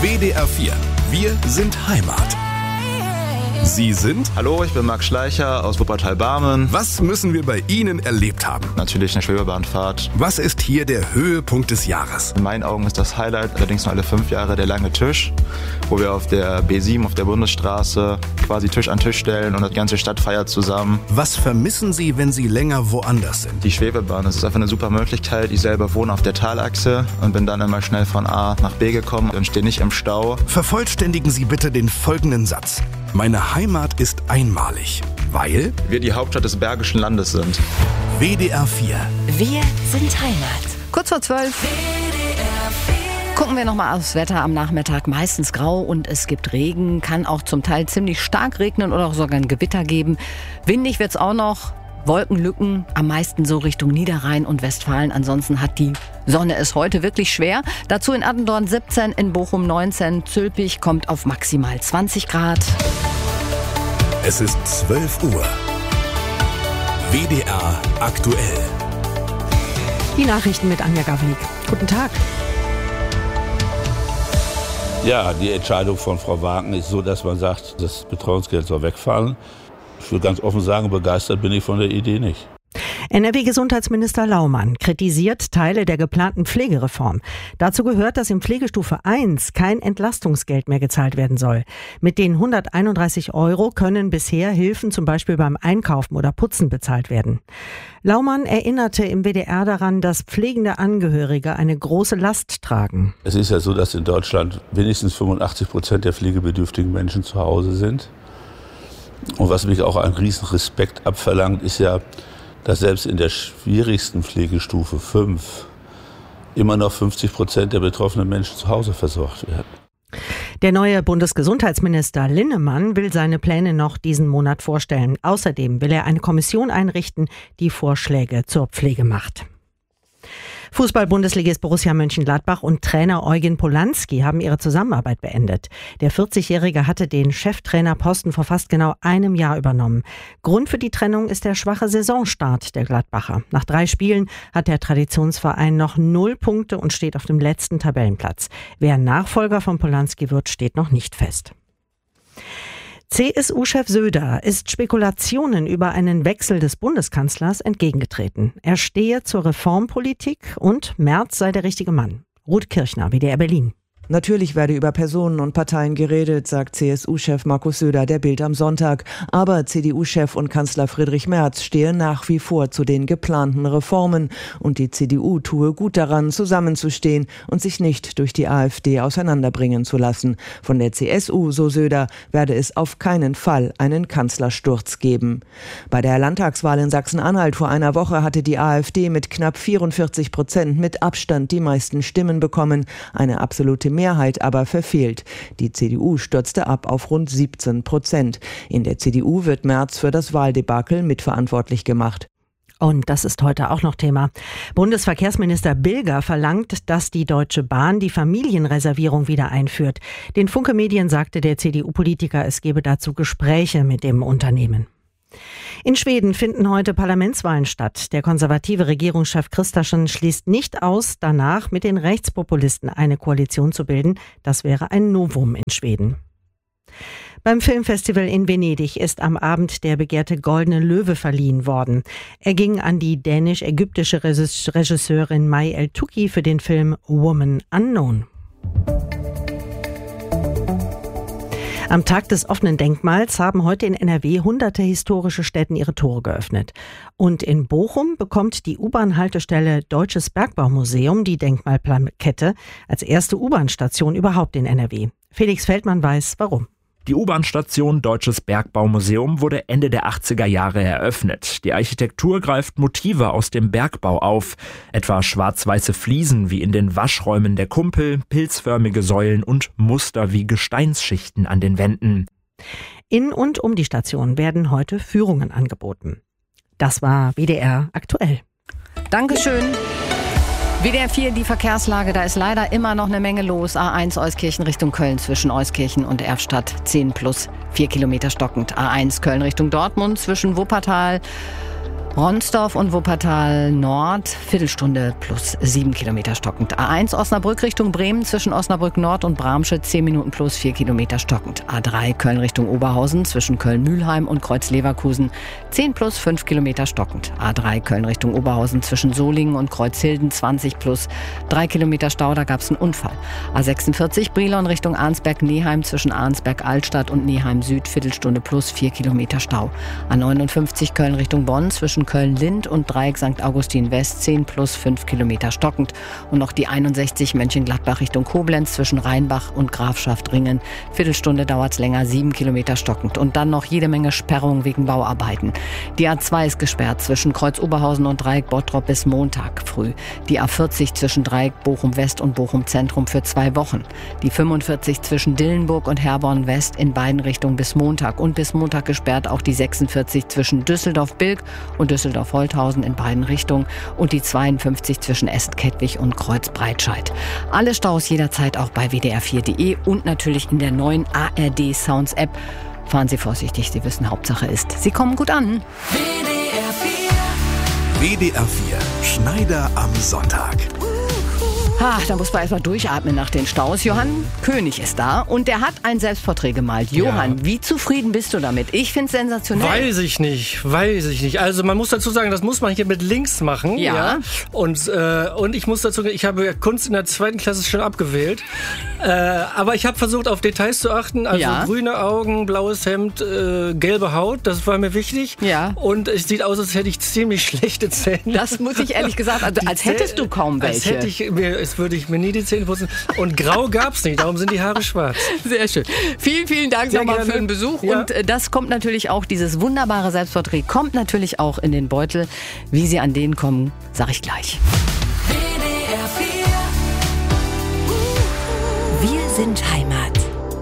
WDR 4. Wir sind Heimat. Sie sind? Hallo, ich bin Max Schleicher aus Wuppertal-Barmen. Was müssen wir bei Ihnen erlebt haben? Natürlich eine Schwebebahnfahrt. Was ist hier der Höhepunkt des Jahres? In meinen Augen ist das Highlight, allerdings nur alle 5 Jahre, der lange Tisch, wo wir auf der B7, auf der Bundesstraße, quasi Tisch an Tisch stellen und die ganze Stadt feiert zusammen. Was vermissen Sie, wenn Sie länger woanders sind? Die Schwebebahn, das ist einfach eine super Möglichkeit. Ich selber wohne auf der Talachse und bin dann immer schnell von A nach B gekommen und stehe nicht im Stau. Vervollständigen Sie bitte den folgenden Satz. Meine Heimat ist einmalig, weil wir die Hauptstadt des Bergischen Landes sind. WDR 4. Wir sind Heimat. Kurz vor 12. Gucken wir nochmal aufs Wetter am Nachmittag. Meistens grau und es gibt Regen. Kann auch zum Teil ziemlich stark regnen oder auch sogar ein Gewitter geben. Windig wird's auch noch. Wolkenlücken, am meisten so Richtung Niederrhein und Westfalen. Ansonsten hat die Sonne es heute wirklich schwer. Dazu in Attendorn 17, in Bochum 19, Zülpich kommt auf maximal 20 Grad. Es ist 12 Uhr. WDR aktuell. Die Nachrichten mit Anja Gavlik. Guten Tag. Ja, die Entscheidung von Frau Wagner ist so, dass man sagt, das Betreuungsgeld soll wegfallen. Ich will ganz offen sagen, begeistert bin ich von der Idee nicht. NRW-Gesundheitsminister Laumann kritisiert Teile der geplanten Pflegereform. Dazu gehört, dass in Pflegestufe 1 kein Entlastungsgeld mehr gezahlt werden soll. Mit den 131 € können bisher Hilfen zum Beispiel beim Einkaufen oder Putzen bezahlt werden. Laumann erinnerte im WDR daran, dass pflegende Angehörige eine große Last tragen. Es ist ja so, dass in Deutschland wenigstens 85% der pflegebedürftigen Menschen zu Hause sind. Und was mich auch einen riesen Respekt abverlangt, ist ja, dass selbst in der schwierigsten Pflegestufe 5 immer noch 50% der betroffenen Menschen zu Hause versorgt werden. Der neue Bundesgesundheitsminister Linnemann will seine Pläne noch diesen Monat vorstellen. Außerdem will er eine Kommission einrichten, die Vorschläge zur Pflege macht. Fußball-Bundesligist Borussia Mönchengladbach und Trainer Eugen Polanski haben ihre Zusammenarbeit beendet. Der 40-Jährige hatte den Cheftrainerposten vor fast genau einem Jahr übernommen. Grund für die Trennung ist der schwache Saisonstart der Gladbacher. Nach 3 Spielen hat der Traditionsverein noch 0 Punkte und steht auf dem letzten Tabellenplatz. Wer Nachfolger von Polanski wird, steht noch nicht fest. CSU-Chef Söder ist Spekulationen über einen Wechsel des Bundeskanzlers entgegengetreten. Er stehe zur Reformpolitik und Merz sei der richtige Mann. Ruth Kirchner, WDR Berlin. Natürlich werde über Personen und Parteien geredet, sagt CSU-Chef Markus Söder der Bild am Sonntag. Aber CDU-Chef und Kanzler Friedrich Merz stehe nach wie vor zu den geplanten Reformen. Und die CDU tue gut daran, zusammenzustehen und sich nicht durch die AfD auseinanderbringen zu lassen. Von der CSU, so Söder, werde es auf keinen Fall einen Kanzlersturz geben. Bei der Landtagswahl in Sachsen-Anhalt vor einer Woche hatte die AfD mit knapp 44% mit Abstand die meisten Stimmen bekommen. Eine absolute Mehrheit aber verfehlt. Die CDU stürzte ab auf rund 17%. In der CDU wird Merz für das Wahldebakel mitverantwortlich gemacht. Und das ist heute auch noch Thema. Bundesverkehrsminister Bilger verlangt, dass die Deutsche Bahn die Familienreservierung wieder einführt. Den Funke Medien sagte der CDU-Politiker, es gebe dazu Gespräche mit dem Unternehmen. In Schweden finden heute Parlamentswahlen statt. Der konservative Regierungschef Kristersson schließt nicht aus, danach mit den Rechtspopulisten eine Koalition zu bilden. Das wäre ein Novum in Schweden. Beim Filmfestival in Venedig ist am Abend der begehrte Goldene Löwe verliehen worden. Er ging an die dänisch-ägyptische Regisseurin Mai El-Touki für den Film Woman Unknown. Am Tag des offenen Denkmals haben heute in NRW hunderte historische Stätten ihre Tore geöffnet. Und in Bochum bekommt die U-Bahn-Haltestelle Deutsches Bergbaumuseum die Denkmalplakette als erste U-Bahn-Station überhaupt in NRW. Felix Feldmann weiß, warum. Die U-Bahn-Station Deutsches Bergbaumuseum wurde Ende der 80er Jahre eröffnet. Die Architektur greift Motive aus dem Bergbau auf, etwa schwarz-weiße Fliesen wie in den Waschräumen der Kumpel, pilzförmige Säulen und Muster wie Gesteinsschichten an den Wänden. In und um die Station werden heute Führungen angeboten. Das war WDR aktuell. Dankeschön. WDR 4, die Verkehrslage, da ist leider immer noch eine Menge los. A1 Euskirchen Richtung Köln zwischen Euskirchen und Erftstadt 10 plus 4 Kilometer stockend. A1 Köln Richtung Dortmund zwischen Wuppertal Ronsdorf und Wuppertal Nord, Viertelstunde plus 7 Kilometer stockend. A1 Osnabrück Richtung Bremen zwischen Osnabrück Nord und Bramsche 10 Minuten plus 4 Kilometer stockend. A3 Köln Richtung Oberhausen zwischen Köln-Mühlheim und Kreuz-Leverkusen 10 plus 5 Kilometer stockend. A3 Köln Richtung Oberhausen zwischen Solingen und Kreuzhilden 20 plus 3 Kilometer Stau, da gab es einen Unfall. A46 Brilon Richtung Arnsberg-Neheim zwischen Arnsberg-Altstadt und Neheim Süd, Viertelstunde plus 4 Kilometer Stau. A59 Köln Richtung Bonn zwischen Köln-Lind und Dreieck St. Augustin West 10 plus 5 Kilometer stockend. Und noch die 61 Mönchengladbach Richtung Koblenz zwischen Rheinbach und Grafschaft Ringen. Viertelstunde dauert's länger, 7 Kilometer stockend. Und dann noch jede Menge Sperrungen wegen Bauarbeiten. Die A2 ist gesperrt zwischen Kreuz Oberhausen und Dreieck Bottrop bis Montag früh. Die A40 zwischen Dreieck Bochum West und Bochum Zentrum für 2 Wochen. Die 45 zwischen Dillenburg und Herborn West in beiden Richtungen bis Montag. Und bis Montag gesperrt auch die 46 zwischen Düsseldorf-Bilk und Düsseldorf-Holthausen in beiden Richtungen und die 52 zwischen Est-Kettwig und Kreuz-Breitscheid. Alle Staus jederzeit auch bei wdr4.de und natürlich in der neuen ARD Sounds App. Fahren Sie vorsichtig, Sie wissen, Hauptsache ist, Sie kommen gut an. WDR 4 Schneider am Sonntag. Da muss man erstmal durchatmen nach den Staus. Johann König ist da und der hat ein Selbstporträt gemalt. Johann, wie zufrieden bist du damit? Ich finde es sensationell. Weiß ich nicht. Also man muss dazu sagen, das muss man hier mit links machen. Ja. Und ich muss dazu sagen, ich habe Kunst in der 2. Klasse schon abgewählt. Aber ich habe versucht, auf Details zu achten. Also grüne Augen, blaues Hemd, gelbe Haut, das war mir wichtig. Ja. Und es sieht aus, als hätte ich ziemlich schlechte Zähne. Das muss ich ehrlich gesagt, also als hättest du kaum welche. Würde ich mir nie die Zähne putzen. Und grau gab's nicht, darum sind die Haare schwarz. Sehr schön. Vielen, vielen Dank nochmal für den Besuch. Ja. Und das kommt natürlich auch, dieses wunderbare Selbstporträt kommt natürlich auch in den Beutel. Wie Sie an den kommen, sag ich gleich. Wir sind Heimat.